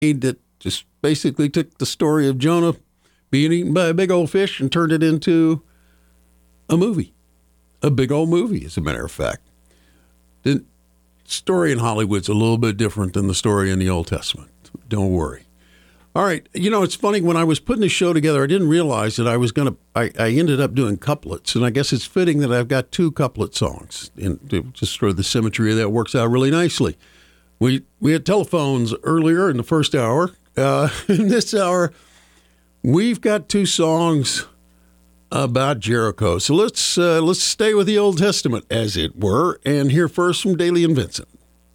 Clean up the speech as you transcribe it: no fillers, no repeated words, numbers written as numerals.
that just basically took the story of Jonah being eaten by a big old fish and turned it into a movie. A big old movie, as a matter of fact. The story in Hollywood's a little bit different than the story in the Old Testament. Don't worry. All right. It's funny. When I was putting the show together, I didn't realize that I ended up doing couplets. And I guess it's fitting that I've got two couplet songs. And just for the symmetry of that works out really nicely. We had telephones earlier in the first hour. In this hour, we've got two songs about Jericho. So let's stay with the Old Testament, as it were, and hear first from Daly and Vincent.